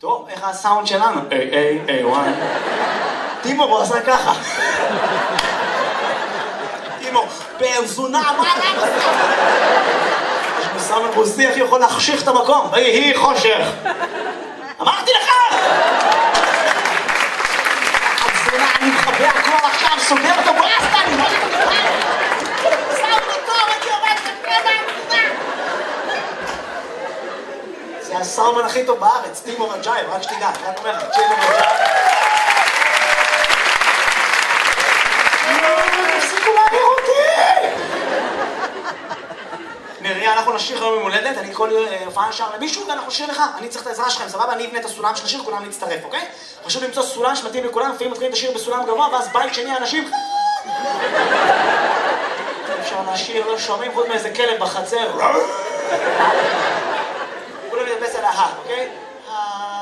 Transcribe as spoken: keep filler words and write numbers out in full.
טוב, איך הסאונד שלנו? איי, איי, איי, וואי. טימו, בוא עשה ככה. טימו, בן זונה, מה למה? יש מסאמן רוסי, איך יכול להחשיך את המקום? ויהי חושך. אמרתי לך! הזונה, אני מחבא הכל עכשיו, סוגר אותו ברסטה, אני לא יודע לך! סאונד טוב, אני עובד בקרבה! זה הסאומן הכי טוב בארץ, טימו רג'ייב, רק שתדע, אני אומר לך, טימו רג'ייב. תפסיקו להעביר אותי! נראה, אנחנו נשיר היום ממולדת, אני כל הופעה נשאר למישהו ואנחנו נשיר לך, אני צריך את העזרה שלכם, סבבה? אני אבנה את הסולם של השיר, כולם נצטרף, אוקיי? חשוב למצוא סולם שמתאים לכולם, לפעמים מתחילים את השיר בסולם גבוה, ואז בית שני אנשים... אפשר לשיר, לא שומעים, חוץ מאיזה כלב בחצר. כולם נדבס על ההר, אוקיי?